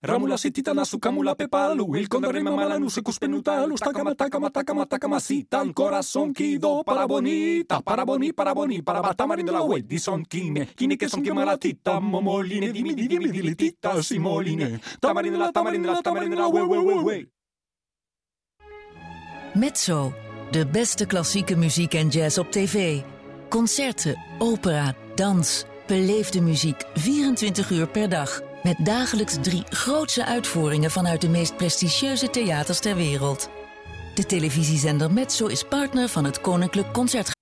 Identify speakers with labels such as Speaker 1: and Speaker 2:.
Speaker 1: Ramula sititana sukamula pepalu, il condorema malanus cuspenutalus, takamatakamatakamatakamasita, el corazón quido para bonita, para boni, para batamari de la web, di son kine que son que malatita, momoline, dimi, tita, simoline, tamarine la, we.
Speaker 2: Mezzo, de beste klassieke muziek en jazz op tv. Concerten, opera, dans, beleefde muziek, 24 uur per dag. Met dagelijks 3 grootse uitvoeringen vanuit de meest prestigieuze theaters ter wereld. De televisiezender Mezzo is partner van het Koninklijk Concertgebouw.